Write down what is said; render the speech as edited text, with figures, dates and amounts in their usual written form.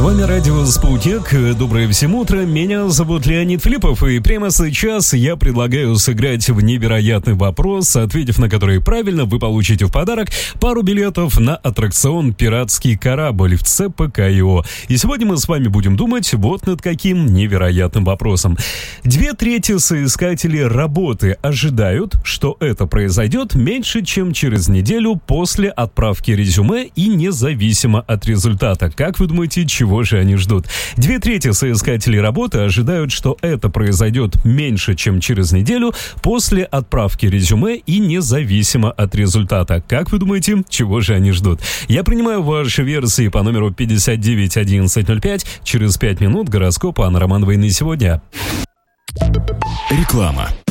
вами радио «Спутник». Доброе всем утро. Меня зовут Леонид Филиппов, и прямо сейчас я предлагаю сыграть в невероятный вопрос, ответив на который правильно, вы получите в подарок пару билетов на аттракцион «Пиратский корабль» в ЦПК.ИО. И сегодня мы с вами будем думать вот над каким невероятным вопросом. 2/3 соискателей работы ожидают, что это произойдет меньше, чем через неделю после отправки резюме и независимо от результата. Как вы думаете, чего же они ждут? 2/3 соискателей работы ожидают, что это произойдет меньше, чем через неделю после отправки резюме и независимо от результата. Как вы думаете, чего же они ждут? Я принимаю ваши версии по номеру 59 1105. Через 5 минут гороскоп Анны Романовой на сегодня. Реклама.